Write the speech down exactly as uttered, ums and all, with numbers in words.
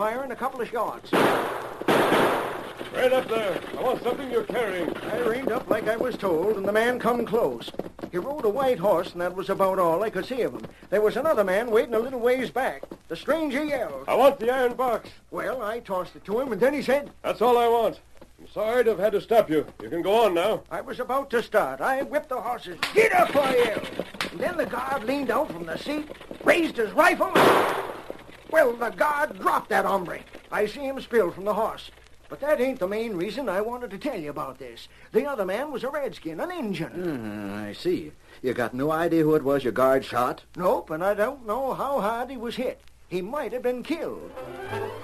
firing a couple of shots. Right up there. I want something you're carrying. I reined up like I was told, and the man come close. He rode a white horse, and that was about all I could see of him. There was another man waiting a little ways back. The stranger yelled. I want the iron box. Well, I tossed it to him, and then he said... That's all I want. I'm sorry to have had to stop you. You can go on now. I was about to start. I whipped the horses. Get up, I yelled. And then the guard leaned out from the seat, raised his rifle. Well, the guard dropped that hombre. I see him spill from the horse. But that ain't the main reason I wanted to tell you about this. The other man was a redskin, an Injun. Uh, I see. You got no idea who it was your guard shot? Nope, and I don't know how hard he was hit. He might have been killed.